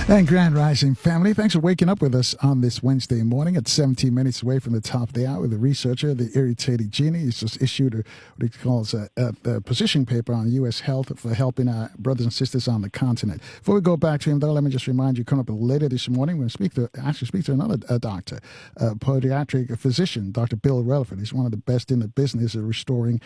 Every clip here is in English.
And Grand Rising family, thanks for waking up with us on this Wednesday morning at 17 minutes away from the top of the hour. The researcher, the irritating genie, has just issued what he calls a position paper on U.S. health for helping our brothers and sisters on the continent. Before we go back to him, though, let me just remind you, coming up later this morning, we're going to speak to another doctor, a podiatric physician, Dr. Bill Relaford. He's one of the best in the business of restoring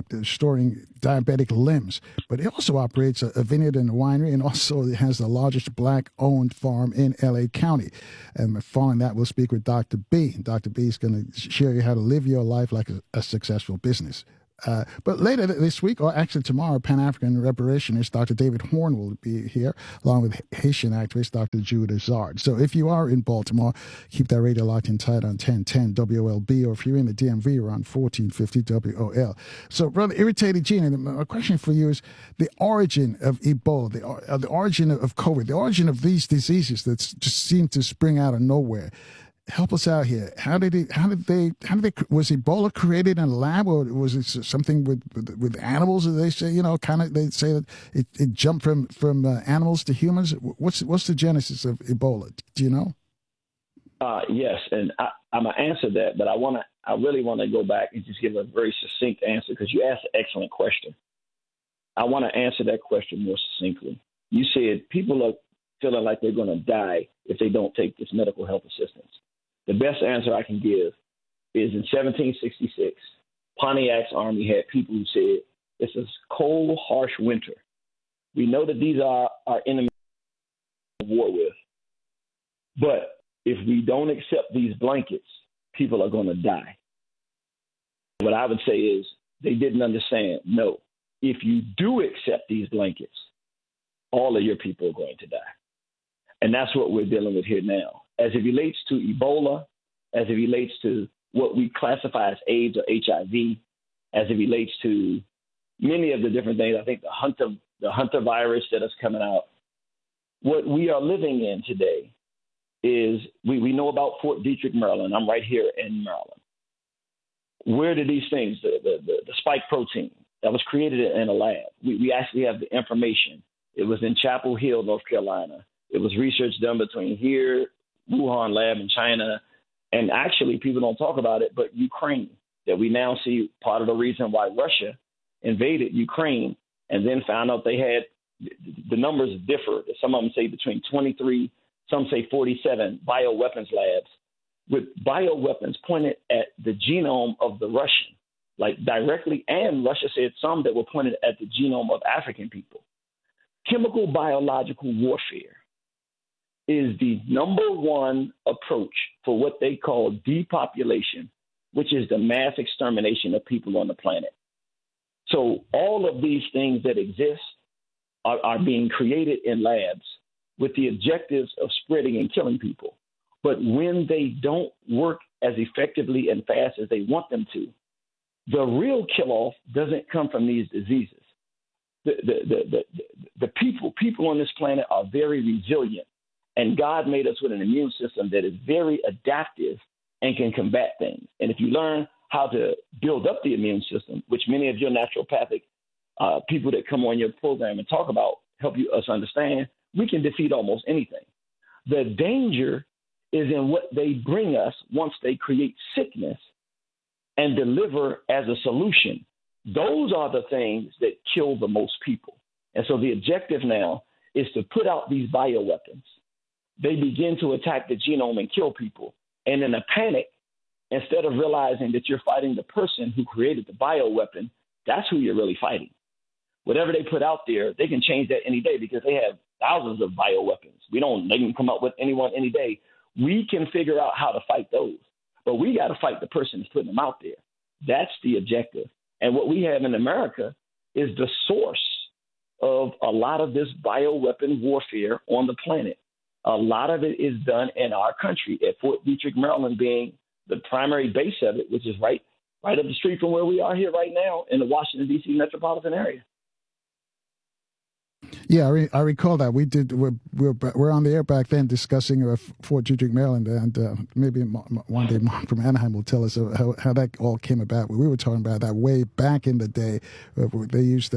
diabetic limbs. But he also operates a vineyard and a winery, and also has the largest black-owned farm in L.A. County. And following that, we'll speak with Dr. B. Dr. B is going to share you how to live your life like a successful business. But later this week, or actually tomorrow, Pan-African reparationist Dr. David Horn will be here, along with Haitian activist Dr. Jude Azard. So if you are in Baltimore, keep that radio locked in tight on 1010 WLB, or if you're in the DMV, around 1450 WOL. So, Brother Irritated Genie, my question for you is the origin of Ebola, the origin of COVID, the origin of these diseases that just seem to spring out of nowhere. Help us out here. How did was Ebola created in a lab, or was it something with animals? They say, they say that it jumped from animals to humans. What's the genesis of Ebola? Do you know? Yes, and I'm gonna answer that, but I really want to go back and just give a very succinct answer, because you asked an excellent question. I want to answer that question more succinctly. You said people are feeling like they're going to die if they don't take this medical health assistance. The best answer I can give is in 1766, Pontiac's army had people who said, it's a cold, harsh winter. We know that these are our enemies to war with. But if we don't accept these blankets, people are going to die. What I would say is they didn't understand. No, if you do accept these blankets, all of your people are going to die. And that's what we're dealing with here now. As it relates to Ebola, as it relates to what we classify as AIDS or HIV, as it relates to many of the different things, I think the Hunter virus that is coming out, what we are living in today is we know about Fort Detrick, Maryland. I'm right here in Maryland. Where did these things, the spike protein that was created in a lab, we actually have the information. It was in Chapel Hill, North Carolina. It was research done between here, Wuhan lab in China, and actually people don't talk about it, but Ukraine, that we now see part of the reason why Russia invaded Ukraine and then found out they had, the numbers differ. Some of them say between 23, some say 47 bioweapons labs with bioweapons pointed at the genome of the Russian, like directly, and Russia said some that were pointed at the genome of African people. Chemical biological warfare is the number one approach for what they call depopulation, which is the mass extermination of people on the planet. So all of these things that exist are being created in labs with the objectives of spreading and killing people. But when they don't work as effectively and fast as they want them to, the real kill-off doesn't come from these diseases. The people on this planet are very resilient. And God made us with an immune system that is very adaptive and can combat things. And if you learn how to build up the immune system, which many of your naturopathic people that come on your program and talk about help us understand, we can defeat almost anything. The danger is in what they bring us once they create sickness and deliver as a solution. Those are the things that kill the most people. And so the objective now is to put out these bioweapons. They begin to attack the genome and kill people. And in a panic, instead of realizing that you're fighting the person who created the bioweapon, that's who you're really fighting. Whatever they put out there, they can change that any day because they have thousands of bioweapons. They can come up with anyone any day. We can figure out how to fight those. But we got to fight the person who's putting them out there. That's the objective. And what we have in America is the source of a lot of this bioweapon warfare on the planet. A lot of it is done in our country, at Fort Detrick, Maryland being the primary base of it, which is right up the street from where we are here right now in the Washington, D.C. metropolitan area. Yeah, I recall that we did. We're on the air back then discussing Fort Detrick, Maryland, and maybe one day Mark from Anaheim will tell us how that all came about. We were talking about that way back in the day. They used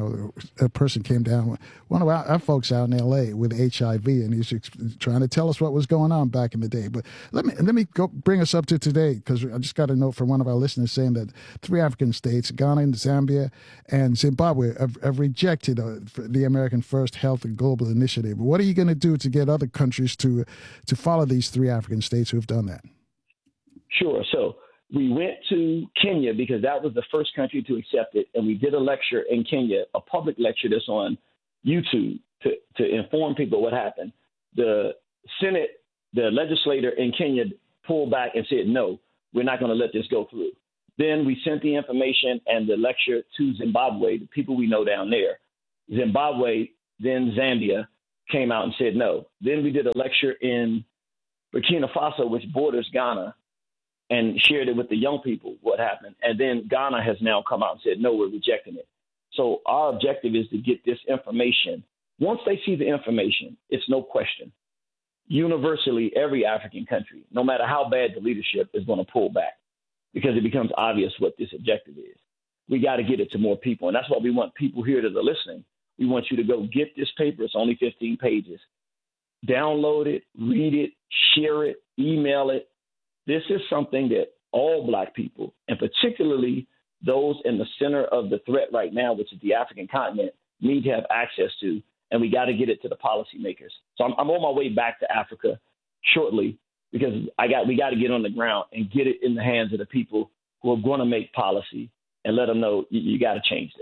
a person came down, one of our folks out in L.A. with HIV, and he's trying to tell us what was going on back in the day. But let me go bring us up to today, because I just got a note from one of our listeners saying that 3 African states, Ghana, Zambia, and Zimbabwe, have rejected the American First Health and Global Initiative. What are you going to do to get other countries to follow these 3 African states who have done that? Sure. So we went to Kenya because that was the first country to accept it, and we did a lecture in Kenya, a public lecture that's on YouTube to inform people what happened. The Senate, the legislator in Kenya pulled back and said, no, we're not going to let this go through. Then we sent the information and the lecture to Zimbabwe, the people we know down there. Zimbabwe, then Zambia came out and said no. Then we did a lecture in Burkina Faso, which borders Ghana, and shared it with the young people, what happened. And then Ghana has now come out and said, no, we're rejecting it. So our objective is to get this information. Once they see the information, it's no question. Universally, every African country, no matter how bad the leadership, is going to pull back because it becomes obvious what this objective is. We got to get it to more people. And that's why we want people here that are listening. We want you to go get this paper. It's only 15 pages. Download it, read it, share it, email it. This is something that all Black people, and particularly those in the center of the threat right now, which is the African continent, need to have access to. And we got to get it to the policymakers. So I'm on my way back to Africa shortly because we got to get on the ground and get it in the hands of the people who are going to make policy and let them know you got to change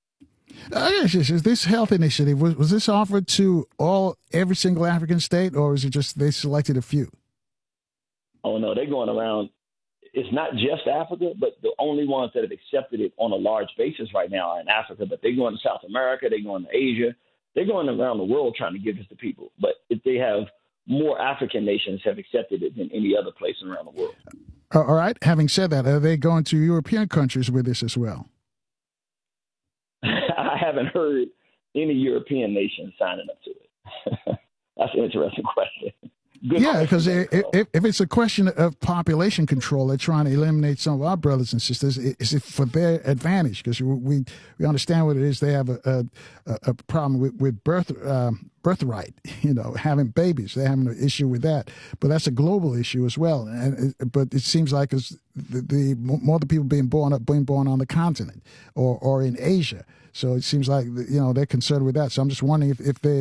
this. Is this health initiative, was this offered to every single African state, or is it just they selected a few? Oh, no, they're going around. It's not just Africa, but the only ones that have accepted it on a large basis right now are in Africa. But they're going to South America. They're going to Asia. They're going around the world trying to give this to people. But if they have more African nations have accepted it than any other place around the world. All right. Having said that, are they going to European countries with this as well? I haven't heard any European nation signing up to it. That's an interesting question. Yeah, because if it's a question of population control, they're trying to eliminate some of our brothers and sisters. Is it for their advantage? Because we understand what it is. They have a problem with birthright, having babies. They're having an issue with that. But that's a global issue as well. But it seems like the more the people being born on the continent or in Asia. So it seems like they're concerned with that. So I'm just wondering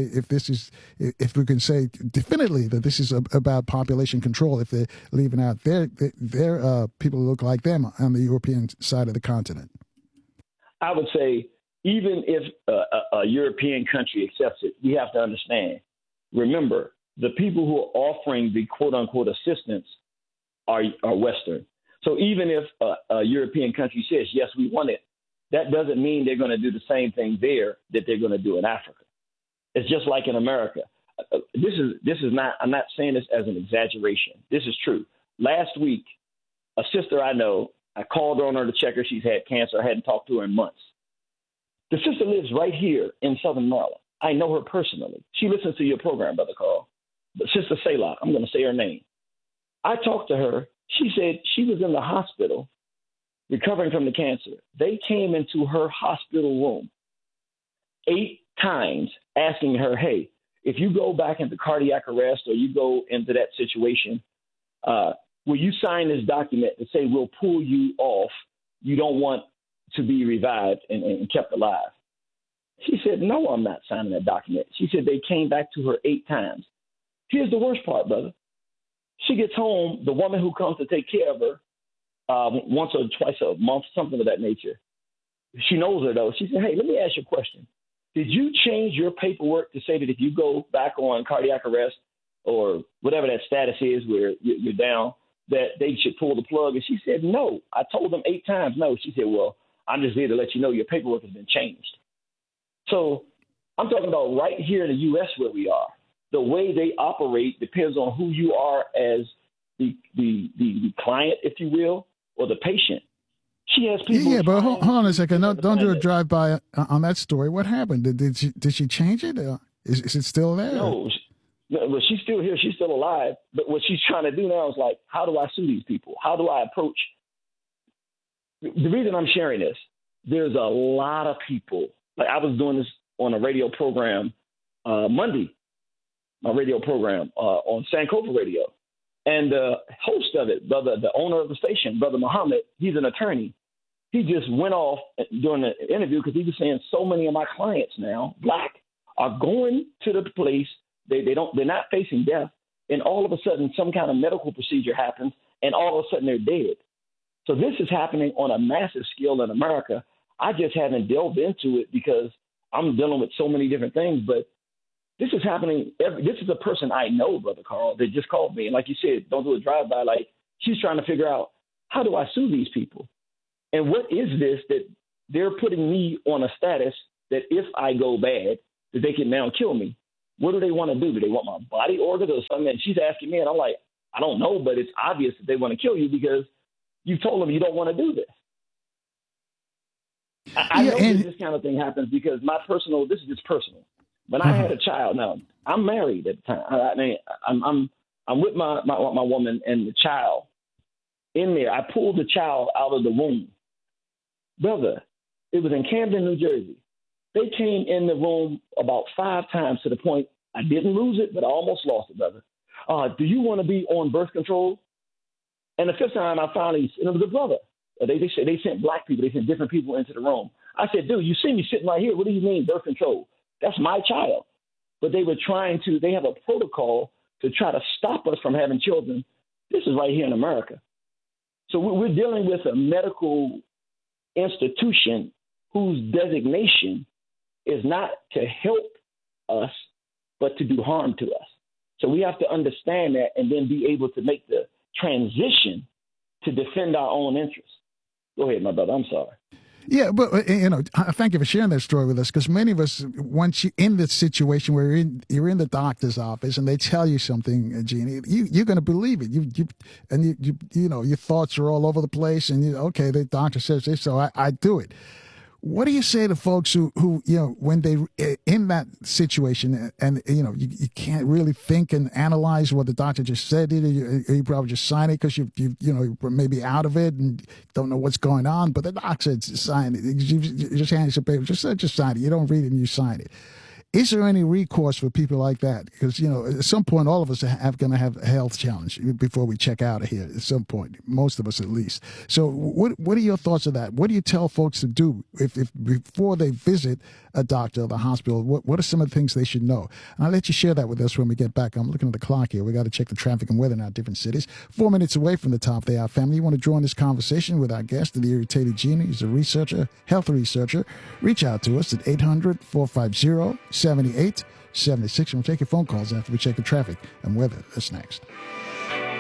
if we can say definitely that this is about population control. If they're leaving out their people who look like them on the European side of the continent. I would say even if a European country accepts it, we have to understand. Remember, the people who are offering the quote unquote assistance are Western. So even if a European country says yes, we want it, that doesn't mean they're going to do the same thing there that they're going to do in Africa. It's just like in America. This is not, I'm not saying this as an exaggeration. This is true. Last week, a sister I know, I called on her to check her. She's had cancer. I hadn't talked to her in months. The sister lives right here in Southern Maryland. I know her personally. She listens to your program, Brother Carl. But Sister Selah, I'm going to say her name. I talked to her. She said she was in the hospital recovering from the cancer. They came into her hospital room 8 times asking her, hey, if you go back into cardiac arrest or you go into that situation, will you sign this document to say we'll pull you off? You don't want to be revived and kept alive. She said, no, I'm not signing that document. She said they came back to her 8 times. Here's the worst part, brother. She gets home, the woman who comes to take care of her, once or twice a month, something of that nature. She knows her, though. She said, hey, let me ask you a question. Did you change your paperwork to say that if you go back on cardiac arrest or whatever that status is where you're down, that they should pull the plug? And she said, no. I told them 8 times no. She said, well, I'm just here to let you know your paperwork has been changed. So I'm talking about right here in the U.S. where we are. The way they operate depends on who you are as the client, if you will, or the patient. She has people. Yeah, but hold on a second. No, don't do a it. drive-by on that story. What happened? Did she change it? Is it still there? No, but she's still here. She's still alive. But what she's trying to do now is like, how do I sue these people? How do I approach? The reason I'm sharing this, there's a lot of people. Like I was doing this on a radio program Monday, my radio program on Sankofa Radio. And the host of it, the owner of the station, Brother Muhammad, he's an attorney. He just went off during the interview because he was saying so many of my clients now, black, are going to the police. They're not facing death, and all of a sudden some kind of medical procedure happens, and all of a sudden they're dead. So this is happening on a massive scale in America. I just haven't delved into it because I'm dealing with so many different things, but this is happening. This is a person I know, Brother Carl, that just called me. And like you said, don't do a drive-by. Like she's trying to figure out, how do I sue these people? And what is this that they're putting me on a status that if I go bad, that they can now kill me? What do they want to do? Do they want my body organs or something? And she's asking me, and I'm like, I don't know, but it's obvious that they want to kill you because you told them you don't want to do this. I know that this kind of thing happens because this is just personal. When I had a child, now I'm married at the time. I mean, I'm with my woman and the child in there. I pulled the child out of the room. Brother, it was in Camden, New Jersey. They came in the room about 5 times to the point I didn't lose it, but I almost lost it, brother. Do you want to be on birth control? And the 5th time I finally, it was a brother. They sent black people. They sent different people into the room. I said, dude, you see me sitting right here. What do you mean birth control? That's my child. But they have a protocol to try to stop us from having children. This is right here in America. So we're dealing with a medical institution whose designation is not to help us, but to do harm to us. So we have to understand that and then be able to make the transition to defend our own interests. Go ahead, my brother. I'm sorry. Yeah, but thank you for sharing that story with us, because many of us, once you're in this situation where you're in the doctor's office and they tell you something, Jeannie, you're going to believe it. Your thoughts are all over the place, and okay, the doctor says this, so I do it. What do you say to folks who when they in that situation and you can't really think and analyze what the doctor just said, you probably just sign it because you maybe out of it and don't know what's going on, but the doctor said sign it. You just hand you paper, just sign it. You don't read it and you sign it. Is there any recourse for people like that? Because, at some point, all of us are going to have a health challenge before we check out of here at some point, most of us at least. So what are your thoughts of that? What do you tell folks to do if before they visit a doctor or the hospital? What are some of the things they should know? And I'll let you share that with us when we get back. I'm looking at the clock here. We got to check the traffic and weather in our different cities. 4 minutes away from the top of the hour, family. You want to join this conversation with our guest, the Irritated Genie. He's a researcher, health researcher. Reach out to us at 800-450-7876. And we'll take your phone calls after we check the traffic and weather. That's next.